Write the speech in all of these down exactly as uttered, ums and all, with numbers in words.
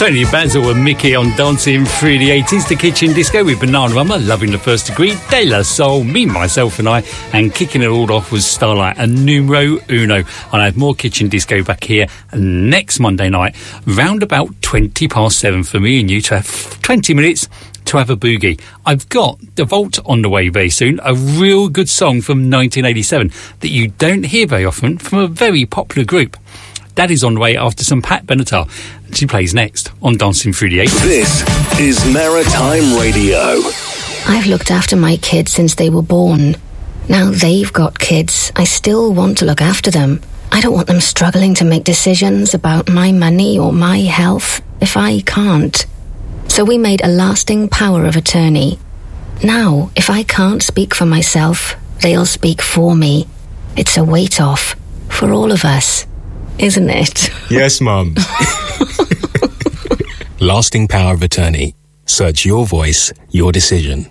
Tony Basil and Mickey on Dancing Through the eighties, the Kitchen Disco with Bananarama, Loving the First Degree, De La Soul, Me, Myself and I, and kicking it all off was Starlight and Numero Uno. And I have more Kitchen Disco back here next Monday night, round about twenty past seven for me and you to have twenty minutes to have a boogie. I've got The Vault on the way very soon, a real good song from nineteen eighty-seven that you don't hear very often from a very popular group. That is on the way after some Pat Benatar. She plays next on Dancing Through the eighties. This is Maritime Radio. I've looked after my kids since they were born. Now they've got kids. I still want to look after them. I don't want them struggling to make decisions about my money or my health if I can't. So we made a lasting power of attorney. Now, if I can't speak for myself, they'll speak for me. It's a weight off for all of us. Isn't it? Yes, Mum. Lasting power of attorney. Search your voice, your decision.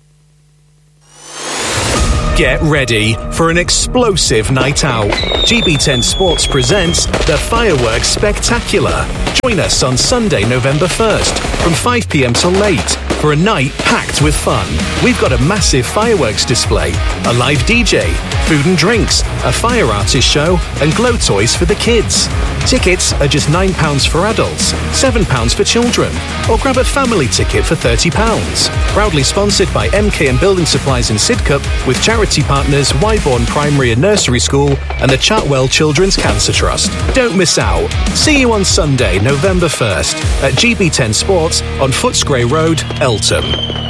Get ready for an explosive night out. G B ten Sports presents the Fireworks Spectacular. Join us on Sunday, November first, from five p.m. till late, for a night packed with fun. We've got a massive fireworks display, a live D J, food and drinks, a fire artist show, and glow toys for the kids. Tickets are just nine pounds for adults, seven pounds for children, or grab a family ticket for thirty pounds. Proudly sponsored by M K and Building Supplies in Sidcup, with charity partners Wyborn Primary and Nursery School and the Chartwell Children's Cancer Trust. Don't miss out. See you on Sunday, November first, at G B ten Sports on Footscray Road, Eltham.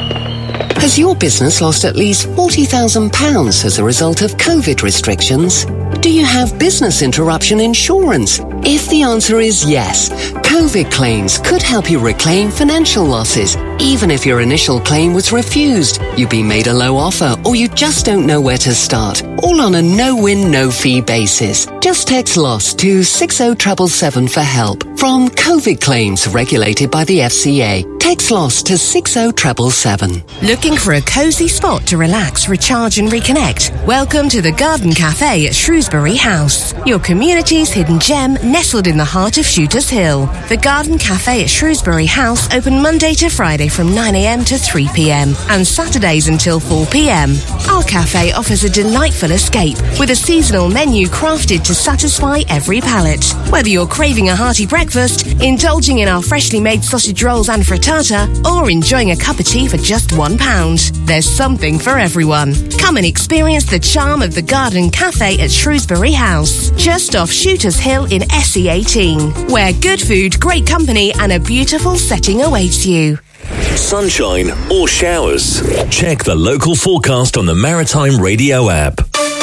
Has your business lost at least forty thousand pounds as a result of COVID restrictions? Do you have business interruption insurance? If the answer is yes, COVID claims could help you reclaim financial losses, even if your initial claim was refused, you've been made a low offer, or you just don't know where to start, all on a no-win, no-fee basis. Just text LOSS to six oh seven seven for help. From COVID claims regulated by the F C A, text LOSS to six oh seven seven. Looking for a cosy spot to relax, recharge and reconnect? Welcome to the Garden Cafe at Shrewsbury House, your community's hidden gem nestled in the heart of Shooters Hill. The Garden Cafe at Shrewsbury House open Monday to Friday from nine a.m. to three p.m. and Saturdays until four p.m. Our cafe offers a delightful escape with a seasonal menu crafted to satisfy every palate. Whether you're craving a hearty breakfast, indulging in our freshly made sausage rolls and frittata, or enjoying a cup of tea for just one pound, there's something for everyone. Come and experience the charm of the Garden Cafe at Shrewsbury House, just off Shooters Hill in S E eighteen, where good food, great company and a beautiful setting awaits you. Sunshine or showers? Check the local forecast on the Maritime Radio app.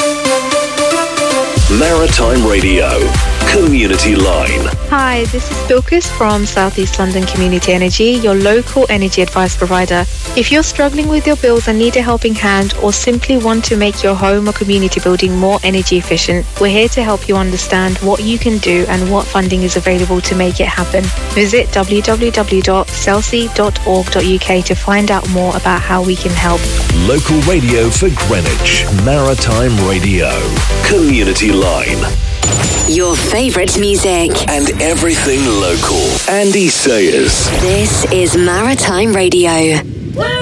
Maritime Radio, Community Line. Hi, this is Bilkis from South East London Community Energy, your local energy advice provider. If you're struggling with your bills and need a helping hand, or simply want to make your home or community building more energy efficient, we're here to help you understand what you can do and what funding is available to make it happen. Visit w w w dot celsey dot org dot u k to find out more about how we can help. Local radio for Greenwich. Maritime Radio, Community Line. Your favourite music. And everything local. Andy Sayers. This is Maritime Radio.